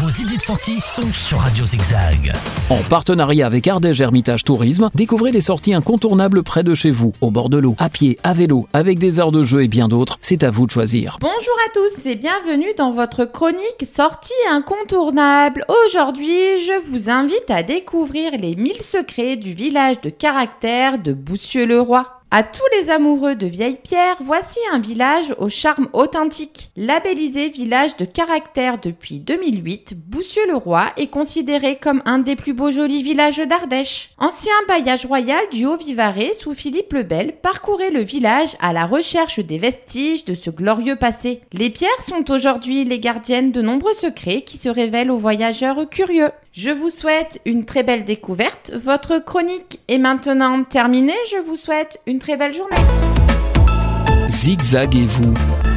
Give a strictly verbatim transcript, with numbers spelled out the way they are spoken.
Vos idées de sortie sont sur Radio Zigzag. En partenariat avec Ardèche Hermitage Tourisme, découvrez les sorties incontournables près de chez vous, au bord de l'eau, à pied, à vélo, avec des aires de jeu et bien d'autres. C'est à vous de choisir. Bonjour à tous et bienvenue dans votre chronique Sorties incontournables. Aujourd'hui, je vous invite à découvrir les mille secrets du village de caractère de Boussieu-le-Roi. À tous les amoureux de vieilles pierres, voici un village au charme authentique. Labellisé village de caractère depuis deux mille huit, Boussieu-le-Roi est considéré comme un des plus beaux jolis villages d'Ardèche. Ancien bailliage royal du Haut-Vivarais sous Philippe le Bel, parcourez le village à la recherche des vestiges de ce glorieux passé. Les pierres sont aujourd'hui les gardiennes de nombreux secrets qui se révèlent aux voyageurs curieux. Je vous souhaite une très belle découverte. Votre chronique est maintenant terminée. Je vous souhaite une très belle journée. Zigzag et vous.